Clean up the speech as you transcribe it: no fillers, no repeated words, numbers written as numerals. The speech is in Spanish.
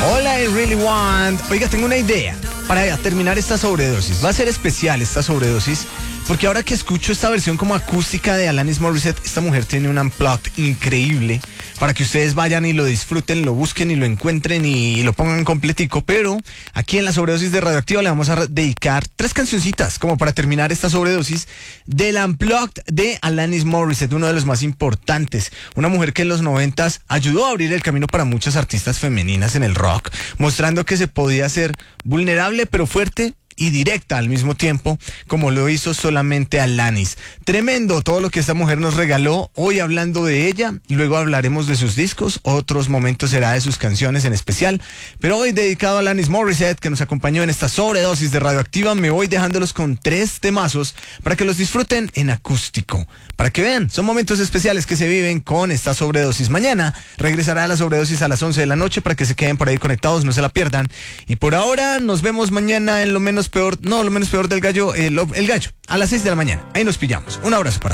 Hola, I really want. Oiga, tengo una idea para terminar esta sobredosis. Va a ser especial esta sobredosis porque ahora que escucho esta versión como acústica de Alanis Morissette, esta mujer tiene un unplugged increíble para que ustedes vayan y lo disfruten, lo busquen y lo encuentren y lo pongan completico. Pero aquí en la sobredosis de Radioactiva le vamos a dedicar 3 cancioncitas como para terminar esta sobredosis del unplugged de Alanis Morissette, uno de los más importantes. Una mujer que en los 90s ayudó a abrir el camino para muchas artistas femeninas en el rock, mostrando que se podía ser vulnerable pero fuerte y directa al mismo tiempo, como lo hizo solamente Alanis. Tremendo todo lo que esta mujer nos regaló, hoy hablando de ella, luego hablaremos de sus discos, otros momentos será de sus canciones en especial, pero hoy dedicado a Alanis Morissette, que nos acompañó en esta sobredosis de Radioactiva. Me voy dejándolos con 3 temazos para que los disfruten en acústico, para que vean, son momentos especiales que se viven con esta sobredosis. Mañana regresará la sobredosis a las 11 de la noche para que se queden por ahí conectados, no se la pierdan. Y por ahora nos vemos mañana en lo menos peor del gallo, el gallo, a las 6 de la mañana. Ahí nos pillamos. Un abrazo para todos.